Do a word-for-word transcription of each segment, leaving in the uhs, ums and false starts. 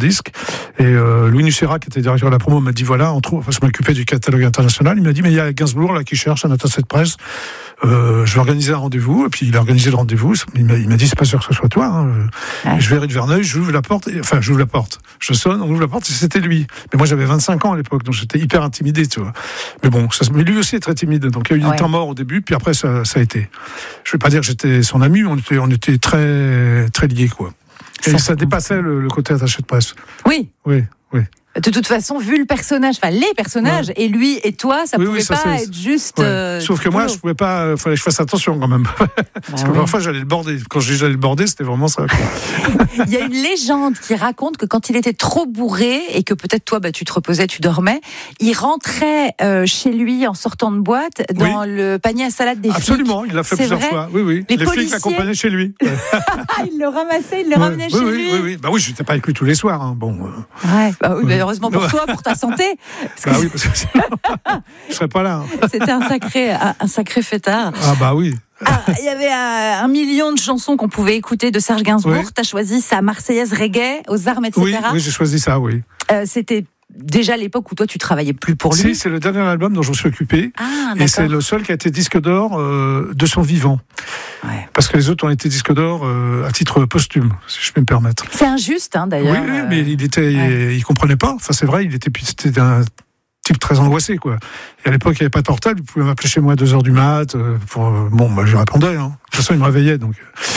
disques. Et euh, Louis Nucera, qui était directeur de la promo, m'a dit voilà, on trouve, enfin, je m'occupais du catalogue international. Il m'a dit mais il y a Gainsbourg là qui cherche un attaché de presse. Euh, je vais organiser un rendez-vous. Et puis il a organisé le rendez-vous. Il m'a, il m'a dit c'est pas sûr que ce soit toi. Hein. Ouais. Je vais à Rue de Verneuil, j'ouvre la porte. Et, enfin, j'ouvre la porte. Je sonne, on ouvre la porte et c'était lui. Mais moi j'avais vingt-cinq ans à l'époque, donc j'étais hyper intimidé, tu vois. Mais bon, ça, mais lui aussi est très timide. Donc il y a eu ouais. des temps morts au début, puis après ça, ça a été. Je vais pas dire que j'étais son ami, on était, on était très, très liés, quoi. Et ça, ça dépassait le, le côté attaché de presse. Oui. Oui, oui. De toute façon, vu le personnage, enfin les personnages, ouais. et lui et toi, ça oui, pouvait oui, ça, pas c'est... être juste. Ouais. Euh, Sauf que moi, je pouvais pas. Il fallait que je fasse attention quand même, bah parce que oui. parfois j'allais le border. Quand je dis j'allais le border, c'était vraiment ça. Il y a une légende qui raconte que quand il était trop bourré et que peut-être toi, bah, tu te reposais, tu dormais, il rentrait euh, chez lui en sortant de boîte dans oui. le panier à salade des flics. Absolument, il l'a fait c'est plusieurs vrai fois. Oui, oui. Les, les policiers... flics l'accompagnaient chez lui. Ouais. Il le ramassait, il le ouais. ramenait oui, chez oui, lui. Oui, oui. Bah oui, je n'étais pas avec lui tous les soirs. Hein. Bon. Euh... Ouais. Bah oui, bah heureusement pour toi, pour ta santé. Bah oui, parce que sinon, je serais pas là. Hein. C'était un sacré, un sacré fêtard. Ah bah oui. Ah, il y avait un, un million de chansons qu'on pouvait écouter de Serge Gainsbourg. Oui. Tu as choisi sa Marseillaise reggae, aux armes, et cetera. Oui, oui, j'ai choisi ça, oui. Euh, c'était déjà l'époque où toi tu travaillais plus pour lui. Si, c'est le dernier album dont je me suis occupé. Ah, et c'est le seul qui a été disque d'or euh, de son vivant. Ouais. Parce que les autres ont été disques d'or euh, à titre posthume, si je peux me permettre. C'est injuste, hein, d'ailleurs. Oui, oui, mais il était, ouais. il, il comprenait pas. Enfin, c'est vrai, il était, c'était un type très angoissé, quoi. Et à l'époque, il n'y avait pas de portable, il pouvait m'appeler chez moi à deux heures du mat. Euh, pour, euh, bon, bah, je répondais. Hein. De toute façon, il me réveillait, donc.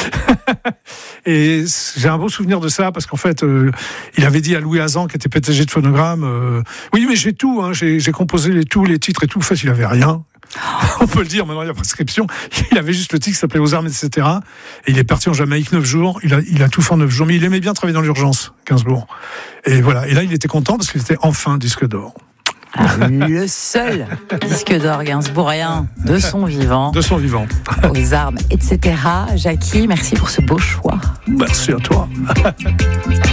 Et j'ai un beau souvenir de ça, parce qu'en fait, euh, il avait dit à Louis Hazan, qui était P D G de Phonogramme, euh, oui, mais j'ai tout, hein, j'ai, j'ai composé les, tous les titres et tout. En fait, il avait rien. On peut le dire, maintenant il y a prescription. Il avait juste le titre qui s'appelait Aux armes, et cetera. Et il est parti en Jamaïque neuf jours. Il a, il a tout fait en neuf jours. Mais il aimait bien travailler dans l'urgence, Gainsbourg. Et voilà. Et là, il était content parce qu'il était enfin disque d'or. Ah, le seul disque d'or gainsbourgien de son vivant. De son vivant. Aux armes, et cetera. Jackie, merci pour ce beau choix. Merci à toi.